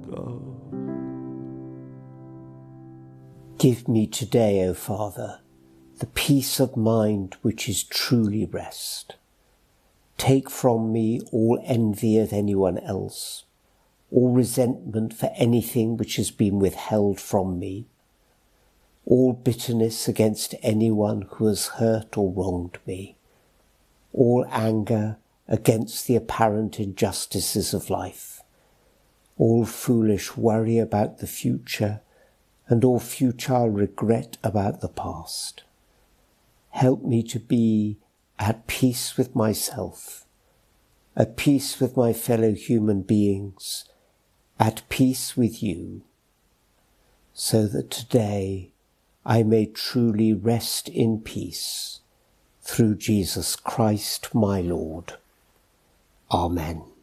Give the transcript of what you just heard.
Give me today, O Father, the peace of mind which is truly rest. Take from me all envy at anyone else, all resentment for anything which has been withheld from me, all bitterness against anyone who has hurt or wronged me, all anger against the apparent injustices of life, all foolish worry about the future, and all futile regret about the past. Help me to be at peace with myself, at peace with my fellow human beings, at peace with you, so that today I may truly rest in peace through Jesus Christ my Lord. Amen.